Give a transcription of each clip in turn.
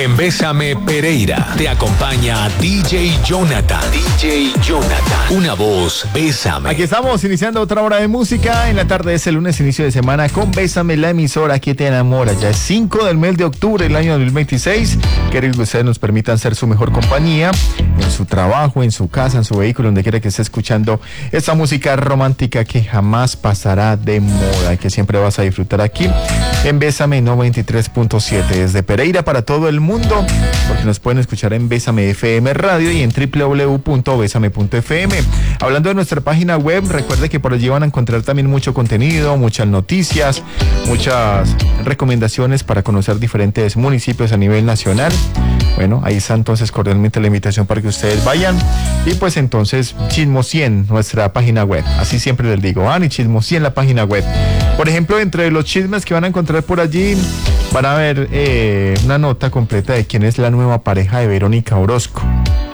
En Bésame Pereira te acompaña DJ Jonathan. DJ Jonathan. Una voz, Bésame. Aquí estamos iniciando otra hora de música. En la tarde de ese lunes, inicio de semana, con Bésame, la emisora que te enamora. Ya es 5 del mes de octubre del año 2026. Queremos que ustedes nos permitan ser su mejor compañía en su trabajo, en su casa, en su vehículo, donde quiera que esté escuchando esta música romántica que jamás pasará de moda y que siempre vas a disfrutar aquí en Bésame 93.7 desde Pereira para todo el mundo, porque nos pueden escuchar en Bésame FM Radio y en www.besame.fm. Hablando de nuestra página web, recuerde que por allí van a encontrar también mucho contenido, muchas noticias, muchas recomendaciones para conocer diferentes municipios a nivel nacional. Bueno, ahí está entonces cordialmente la invitación para que ustedes vayan y pues entonces chismosien nuestra página web. Así siempre les digo, y chismosien la página web. Por ejemplo, entre los chismes que van a encontrar por allí, van a ver una nota completa de quién es la nueva pareja de Verónica Orozco.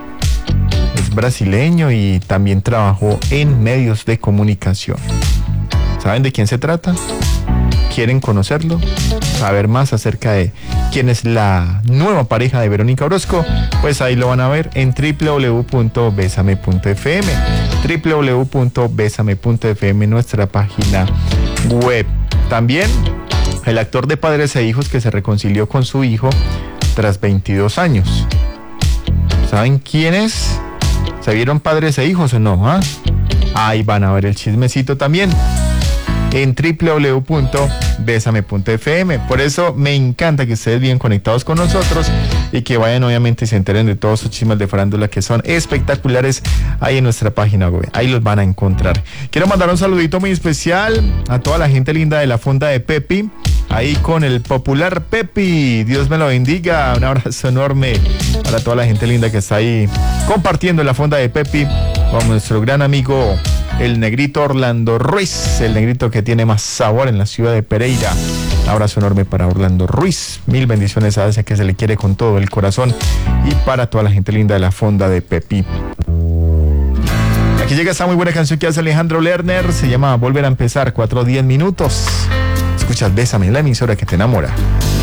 Es brasileño y también trabajó en medios de comunicación. ¿Saben de quién se trata? ¿Quieren conocerlo? ¿Saber más acerca de quién es la nueva pareja de Verónica Orozco? Pues ahí lo van a ver en www.besame.fm. www.besame.fm, nuestra página web. También el actor de Padres e Hijos que se reconcilió con su hijo tras 22 años. ¿Saben quién es? ¿Se vieron Padres e Hijos o no? Ahí van a ver el chismecito también en www.besame.fm. Por eso me encanta que ustedes vienen conectados con nosotros y que vayan obviamente y se enteren de todos sus chismes de farándula que son espectaculares ahí en nuestra página web. Ahí los van a encontrar. Quiero mandar un saludito muy especial a toda la gente linda de la fonda de Pepi, ahí con el popular Pepi. Dios me lo bendiga. Un abrazo enorme para toda la gente linda que está ahí compartiendo la fonda de Pepi con nuestro gran amigo el negrito Orlando Ruiz, el negrito que tiene más sabor en la ciudad de Pereira. Un abrazo enorme para Orlando Ruiz. Mil bendiciones a ese que se le quiere con todo el corazón y para toda la gente linda de la fonda de Pepi. Aquí llega esta muy buena canción que hace Alejandro Lerner. Se llama Volver a Empezar, 4:10. Escuchas Bésame, la emisora que te enamora.